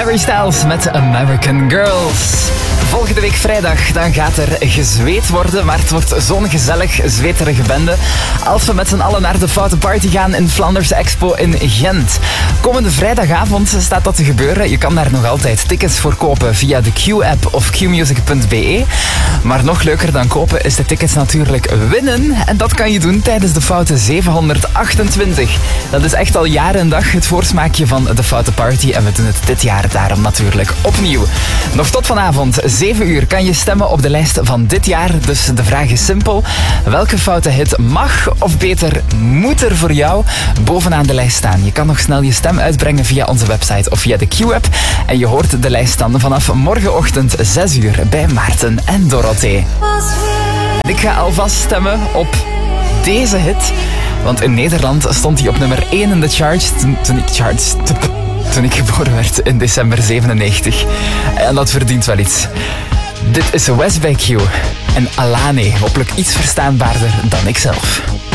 Harry Styles met American Girls. Volgende week vrijdag dan gaat er gezweet worden, maar het wordt zo'n gezellig, zweterige bende als we met z'n allen naar de Foute Party gaan in Flanders Expo in Gent. Komende vrijdagavond staat dat te gebeuren. Je kan daar nog altijd tickets voor kopen via de Q-app of qmusic.be. Maar nog leuker dan kopen is de tickets natuurlijk winnen. En dat kan je doen tijdens de Foute 728. Dat is echt al jaren en dag het voorsmaakje van de Foute Party. En we doen het dit jaar daarom natuurlijk opnieuw. Nog tot vanavond, 7 uur, kan je stemmen op de lijst van dit jaar. Dus de vraag is simpel. Welke foute hit mag of beter moet er voor jou bovenaan de lijst staan? Je kan nog snel je stem uitbrengen via onze website of via de Q-app. En je hoort de lijst dan vanaf morgenochtend 6 uur bij Maarten en Dorothee. Ik ga alvast stemmen op deze hit. Want in Nederland stond hij op nummer 1 in de charts toen ik geboren werd in december 97. En dat verdient wel iets. Dit is West by Q en Alane, hopelijk iets verstaanbaarder dan ikzelf.